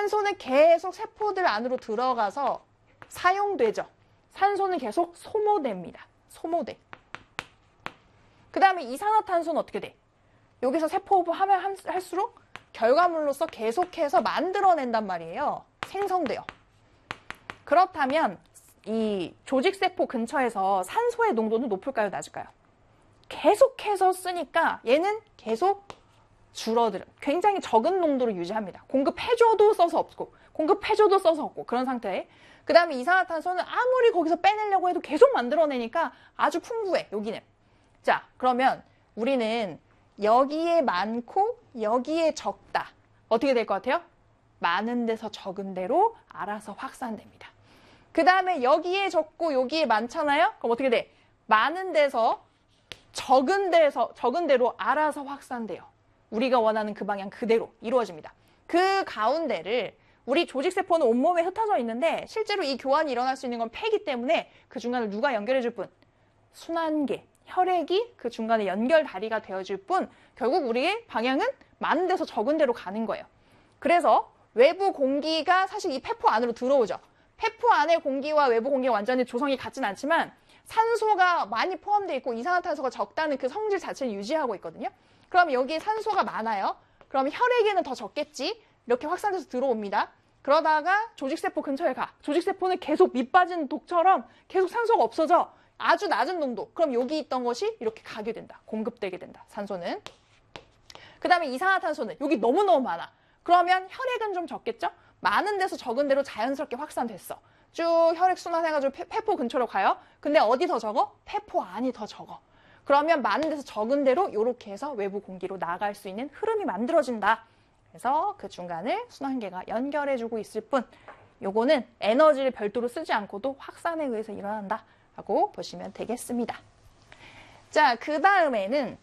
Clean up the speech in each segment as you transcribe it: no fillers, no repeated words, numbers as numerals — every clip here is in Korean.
산소는 계속 세포들 안으로 들어가서 사용되죠. 산소는 계속 소모됩니다. 소모돼. 그 다음에 이산화탄소는 어떻게 돼? 여기서 세포 호흡하면 할수록 결과물로서 계속해서 만들어낸단 말이에요. 생성돼요. 그렇다면 이 조직세포 근처에서 산소의 농도는 높을까요? 낮을까요? 계속해서 쓰니까 얘는 계속 줄어들어요. 굉장히 적은 농도를 유지합니다. 공급해줘도 써서 없고 공급해줘도 써서 없고 그런 상태에 그 다음에 이산화탄소는 아무리 거기서 빼내려고 해도 계속 만들어내니까 아주 풍부해. 여기는. 자, 그러면 우리는 여기에 많고 여기에 적다. 어떻게 될 것 같아요? 많은 데서 적은 대로 알아서 확산됩니다. 그 다음에 여기에 적고 여기에 많잖아요? 그럼 어떻게 돼? 많은 데서 적은 대로 알아서 확산돼요. 우리가 원하는 그 방향 그대로 이루어집니다. 그 가운데를 우리 조직세포는 온몸에 흩어져 있는데 실제로 이 교환이 일어날 수 있는 건 폐기 때문에 그 중간을 누가 연결해 줄 뿐? 순환계, 혈액이 그 중간에 연결 다리가 되어줄 뿐 결국 우리의 방향은 많은 데서 적은 데로 가는 거예요. 그래서 외부 공기가 사실 이 폐포 안으로 들어오죠. 폐포 안의 공기와 외부 공기가 완전히 조성이 같진 않지만 산소가 많이 포함되어 있고 이산화탄소가 적다는 그 성질 자체를 유지하고 있거든요. 그럼 여기에 산소가 많아요. 그럼 혈액에는 더 적겠지. 이렇게 확산돼서 들어옵니다. 그러다가 조직세포 근처에 가. 조직세포는 계속 밑 빠진 독처럼 계속 산소가 없어져. 아주 낮은 농도. 그럼 여기 있던 것이 이렇게 가게 된다. 공급되게 된다. 산소는. 그 다음에 이산화탄소는 여기 너무너무 많아. 그러면 혈액은 좀 적겠죠? 많은 데서 적은 데로 자연스럽게 확산됐어. 쭉 혈액 순환해가지고 폐포 근처로 가요. 근데 어디 더 적어? 폐포 안이 더 적어. 그러면 많은 데서 적은 데로 이렇게 해서 외부 공기로 나갈 수 있는 흐름이 만들어진다. 그래서 그 중간을 순환계가 연결해주고 있을 뿐 요거는 에너지를 별도로 쓰지 않고도 확산에 의해서 일어난다 라고 보시면 되겠습니다. 자, 그 다음에는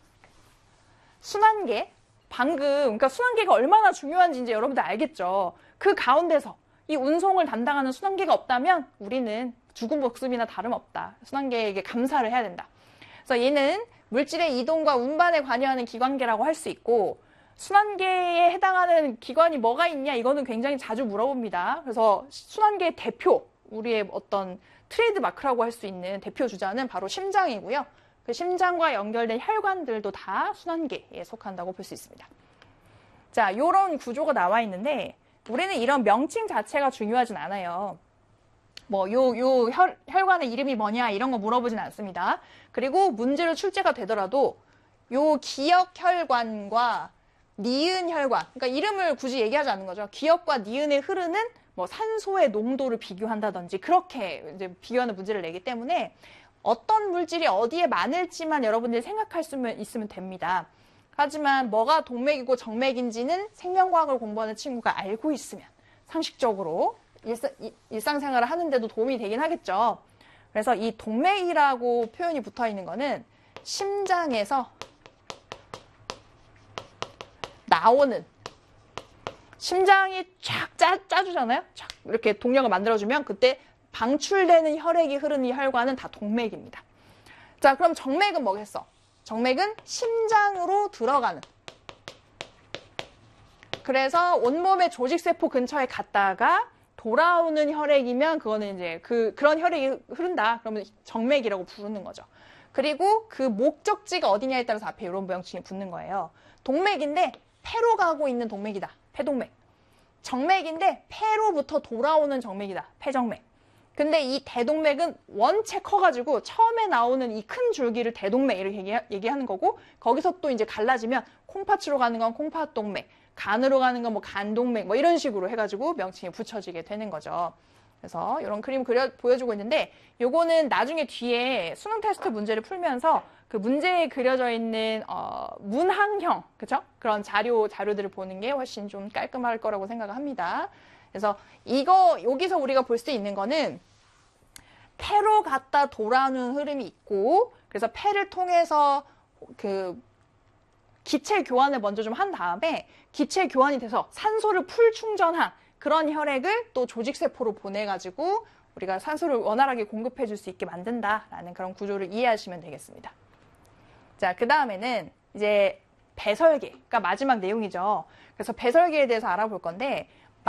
순환계. 그러니까 순환계가 얼마나 중요한지 이제 여러분들 알겠죠. 그 가운데서 이 운송을 담당하는 순환계가 없다면 우리는 죽음 목숨이나 다름없다. 순환계에게 감사를 해야 된다. 그래서 얘는 물질의 이동과 운반에 관여하는 기관계라고 할 수 있고 순환계에 해당하는 기관이 뭐가 있냐 이거는 굉장히 자주 물어봅니다. 그래서 순환계의 대표, 우리의 어떤 트레이드 마크라고 할 수 있는 대표 주자는 바로 심장이고요. 그 심장과 연결된 혈관들도 다 순환계에 속한다고 볼 수 있습니다. 자, 요런 구조가 나와 있는데 우리는 이런 명칭 자체가 중요하진 않아요. 뭐 혈관의 이름이 뭐냐 이런 거 물어보진 않습니다. 그리고 문제로 출제가 되더라도 요 기역혈관과 니은혈관, 그러니까 이름을 굳이 얘기하지 않는 거죠. 기역과 니은에 흐르는 뭐 산소의 농도를 비교한다든지 그렇게 이제 비교하는 문제를 내기 때문에 어떤 물질이 어디에 많을지만 여러분들이 생각할 수 있으면 됩니다. 하지만 뭐가 동맥이고 정맥인지는 생명과학을 공부하는 친구가 알고 있으면 상식적으로 일상생활을 하는데도 도움이 되긴 하겠죠. 그래서 이 동맥이라고 표현이 붙어 있는 거는 심장에서 나오는 심장이 쫙 짜주잖아요. 쫙 이렇게 동력을 만들어주면 그때 방출되는 혈액이 흐르는 이 혈관은 다 동맥입니다. 자, 그럼 정맥은 뭐겠어? 정맥은 심장으로 들어가는. 그래서 온몸의 조직세포 근처에 갔다가 돌아오는 혈액이면 그거는 이제 그런 혈액이 흐른다. 그러면 정맥이라고 부르는 거죠. 그리고 그 목적지가 어디냐에 따라서 앞에 이런 명칭이 붙는 거예요. 동맥인데 폐로 가고 있는 동맥이다. 폐동맥. 정맥인데 폐로부터 돌아오는 정맥이다. 폐정맥. 근데 이 대동맥은 원체 커가지고 처음에 나오는 이 큰 줄기를 대동맥 이렇게 얘기하는 거고 거기서 또 이제 갈라지면 콩팥으로 가는 건 콩팥동맥, 간으로 가는 건 뭐 간동맥 뭐 이런 식으로 해가지고 명칭이 붙여지게 되는 거죠. 그래서 이런 그림 보여주고 있는데 요거는 나중에 뒤에 수능 테스트 문제를 풀면서 그 문제에 그려져 있는 문항형 그쵸? 그런 자료들을 보는 게 훨씬 좀 깔끔할 거라고 생각을 합니다. 그래서 여기서 우리가 볼 수 있는 거는 폐로 갔다 돌아오는 흐름이 있고 그래서 폐를 통해서 그 기체 교환을 먼저 좀 한 다음에 기체 교환이 돼서 산소를 풀 충전한 그런 혈액을 또 조직세포로 보내가지고 우리가 산소를 원활하게 공급해 줄 수 있게 만든다라는 그런 구조를 이해하시면 되겠습니다. 자, 그 다음에는 이제 배설계가 마지막 내용이죠. 그래서 배설계에 대해서 알아볼 건데